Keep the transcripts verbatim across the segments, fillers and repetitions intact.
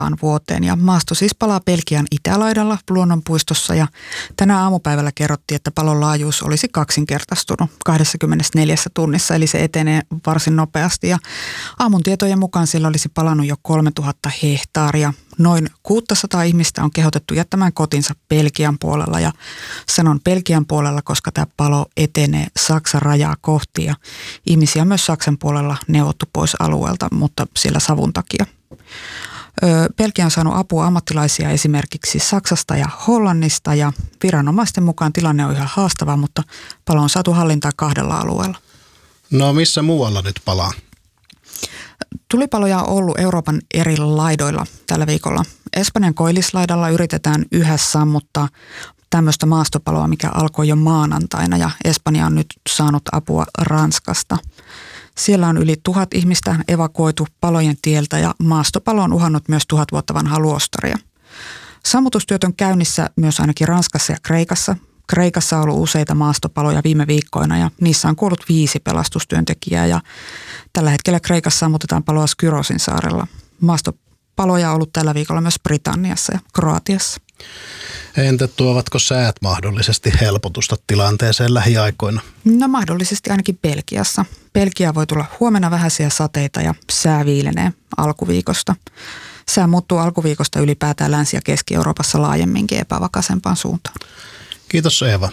vuoteen. Ja maasto siis palaa Belgian itälaidalla luonnonpuistossa ja tänä aamupäivällä kerrottiin, että palon laajuus olisi kaksinkertaistunut kaksikymmentäneljä tunnissa, eli se etenee varsin nopeasti. Ja aamun tietojen mukaan sillä olisi palannut jo kolmetuhatta hehtaaria. Noin kuusisataa ihmistä on kehotettu jättämään kotinsa Belgian puolella ja sanon Belgian puolella, koska tämä palo etenee Saksan rajaa kohti ja ihmisiä myös Saksan puolella neuvottu pois alueelta, mutta siellä savun takia. Belgia on saanut apua ammattilaisia esimerkiksi Saksasta ja Hollannista ja viranomaisten mukaan tilanne on yhä haastava, mutta palo on saatu hallintaan kahdella alueella. No missä muualla nyt palaa? Tulipaloja on ollut Euroopan eri laidoilla tällä viikolla. Espanjan koillislaidalla yritetään yhä sammuttaa tämmöistä maastopaloa, mikä alkoi jo maanantaina ja Espanja on nyt saanut apua Ranskasta. Siellä on yli tuhat ihmistä evakuoitu palojen tieltä ja maastopalo on uhannut myös tuhat vuotta vanhaa luostaria. Sammutustyöt on käynnissä myös ainakin Ranskassa ja Kreikassa. Kreikassa on ollut useita maastopaloja viime viikkoina ja niissä on kuollut viisi pelastustyöntekijää ja tällä hetkellä Kreikassa sammutetaan paloa Skyrosin saarella. Maastopaloja on ollut tällä viikolla myös Britanniassa ja Kroatiassa. Entä tuovatko säät mahdollisesti helpotusta tilanteeseen lähiaikoina? No mahdollisesti ainakin Belgiassa. Belgia voi tulla huomenna vähäisiä sateita ja sää viilenee alkuviikosta. Sää muuttuu alkuviikosta ylipäätään Länsi- ja Keski-Euroopassa laajemminkin epävakaisempaan suuntaan. Kiitos Eeva.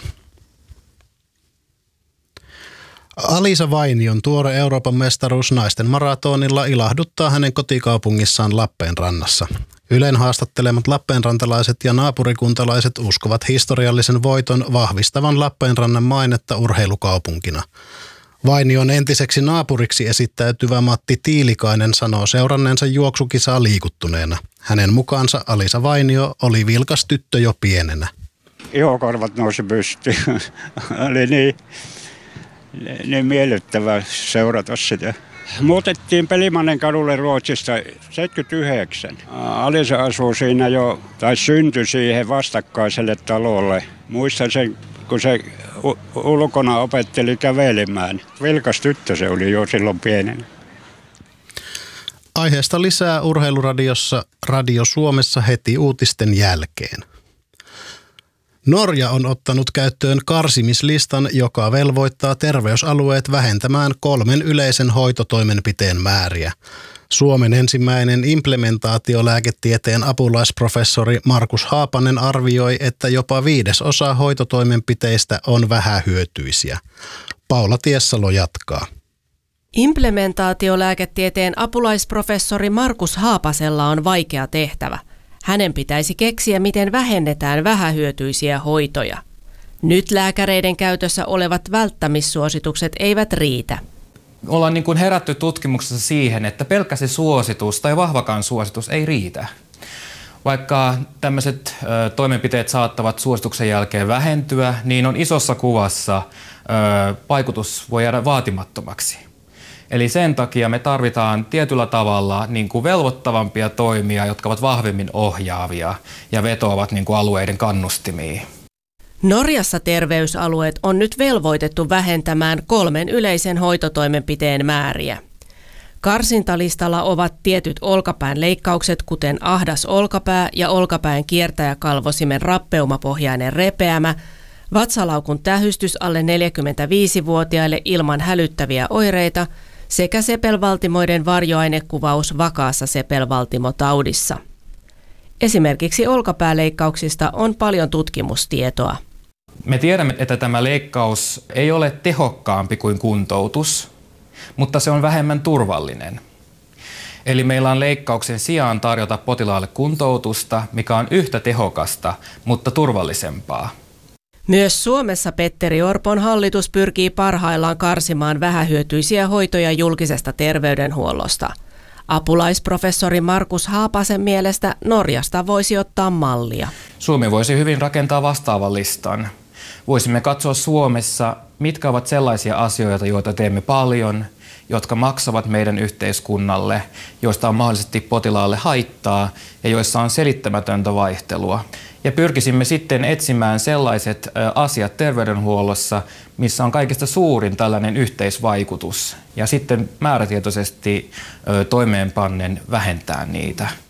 Alisa Vainion tuore Euroopan mestaruus naisten maratonilla ilahduttaa hänen kotikaupungissaan Lappeenrannassa. Ylen haastattelemat lappeenrantalaiset ja naapurikuntalaiset uskovat historiallisen voiton vahvistavan Lappeenrannan mainetta urheilukaupunkina. Vainion entiseksi naapuriksi esittäytyvä Matti Tiilikainen sanoo seuranneensa juoksukisaa liikuttuneena. Hänen mukaansa Alisa Vainio oli vilkas tyttö jo pienenä. Ihokorvat nousi pystyyn. Oli niin, niin miellyttävää seurata sitä. Muutettiin Pelimannen kadulle Ruotsista seitsemänkymmentäyhdeksän. Alisa asuu siinä jo, tai syntyi siihen vastakkaiselle talolle. Muistan sen, kun se ulkona opetteli kävelemään. Vilkas tyttö se oli jo silloin pienenä. Aiheesta lisää Urheiluradiossa Radio Suomessa heti uutisten jälkeen. Norja on ottanut käyttöön karsimislistan, joka velvoittaa terveysalueet vähentämään kolmen yleisen hoitotoimenpiteen määriä. Suomen ensimmäinen implementaatiolääketieteen apulaisprofessori Markus Haapanen arvioi, että jopa viidesosa hoitotoimenpiteistä on vähähyötyisiä. Paula Tiessalo jatkaa. Implementaatiolääketieteen apulaisprofessori Markus Haapasella on vaikea tehtävä. Hänen pitäisi keksiä, miten vähennetään vähähyötyisiä hoitoja. Nyt lääkäreiden käytössä olevat välttämissuositukset eivät riitä. Ollaan niin kuin herätty tutkimuksessa siihen, että pelkkä se suositus tai vahvakaan suositus ei riitä. Vaikka tämmöiset ö, toimenpiteet saattavat suosituksen jälkeen vähentyä, niin on isossa kuvassa ö, vaikutus voi jäädä vaatimattomaksi. Eli sen takia me tarvitaan tietyllä tavalla niin kuin velvoittavampia toimia, jotka ovat vahvemmin ohjaavia ja vetoavat niin kuin alueiden kannustimiin. Norjassa terveysalueet on nyt velvoitettu vähentämään kolmen yleisen hoitotoimenpiteen määriä. Karsintalistalla ovat tietyt olkapään leikkaukset, kuten ahdas olkapää ja olkapään kiertäjäkalvosimen rappeumapohjainen repeämä, vatsalaukun tähystys alle neljäkymmentäviisivuotiaille ilman hälyttäviä oireita sekä sepelvaltimoiden varjoainekuvaus vakaassa sepelvaltimotaudissa. Esimerkiksi olkapääleikkauksista on paljon tutkimustietoa. Me tiedämme, että tämä leikkaus ei ole tehokkaampi kuin kuntoutus, mutta se on vähemmän turvallinen. Eli meillä on leikkauksen sijaan tarjota potilaalle kuntoutusta, mikä on yhtä tehokasta, mutta turvallisempaa. Myös Suomessa Petteri Orpon hallitus pyrkii parhaillaan karsimaan vähähyötyisiä hoitoja julkisesta terveydenhuollosta. Apulaisprofessori Markus Haapasen mielestä Norjasta voisi ottaa mallia. Suomi voisi hyvin rakentaa vastaavan listan. Voisimme katsoa Suomessa, mitkä ovat sellaisia asioita, joita teemme paljon, jotka maksavat meidän yhteiskunnalle, joista on mahdollisesti potilaalle haittaa ja joissa on selittämätöntä vaihtelua. Ja pyrkisimme sitten etsimään sellaiset asiat terveydenhuollossa, missä on kaikista suurin tällainen yhteisvaikutus, ja sitten määrätietoisesti toimeenpannen vähentää niitä.